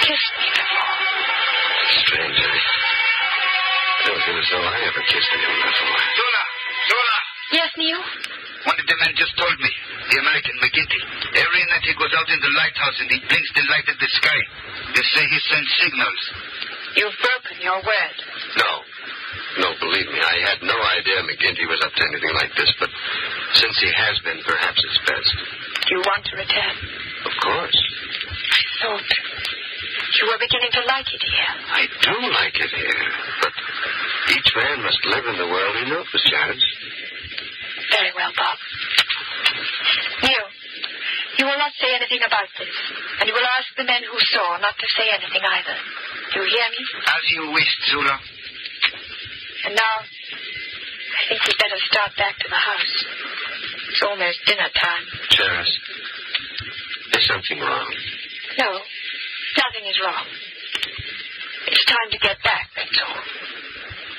kissed me before. Strange, eh? I don't feel as though I ever kissed anyone before. Zula! Yes, Neil? One of the men just told me, the American McGinty. Every night he goes out in the lighthouse and he blinks the light at the sky. They say he sends signals. You've broken your word. No, believe me, I had no idea McGinty was up to anything like this, but since he has been, perhaps it's best. Do you want to return? Of course. I thought you were beginning to like it here. I do like it here, but each man must live in the world he knows, Jarvis. Very well, Bob. Neil, you will not say anything about this, and you will ask the men who saw not to say anything either. Do you hear me? As you wish, Zula. And now, I think we'd better start back to the house. It's almost dinner time. Jarvis, there's something wrong. No, nothing is wrong. It's time to get back, that's all.